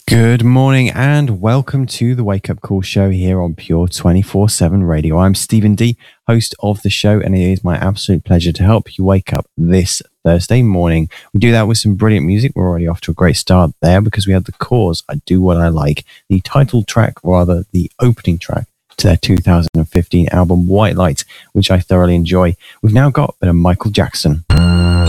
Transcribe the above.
Good morning and welcome to the Wake Up Call show here on Pure 24/7 Radio. I'm Stephen D, host of the show, and it is my absolute pleasure to help you wake up this Thursday morning. We do that with some brilliant music. We're already off to a great start there because we had The Cause, I Do What I Like, the title track, rather the opening track to their 2015 album White Light, which I thoroughly enjoy. We've now got a bit of Michael Jackson.